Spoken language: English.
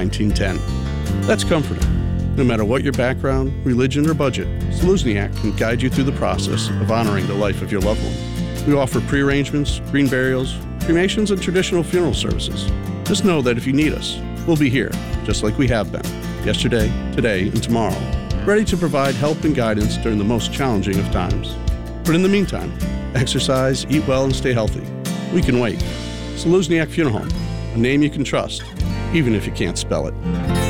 1910. That's comforting. No matter what your background, religion, or budget, Zaluzniak can guide you through the process of honoring the life of your loved one. We offer pre-arrangements, green burials, cremations, and traditional funeral services. Just know that if you need us, we'll be here, just like we have been, yesterday, today, and tomorrow, ready to provide help and guidance during the most challenging of times. But in the meantime, exercise, eat well, and stay healthy. We can wait. Zaluzniak Funeral Home, a name you can trust, even if you can't spell it.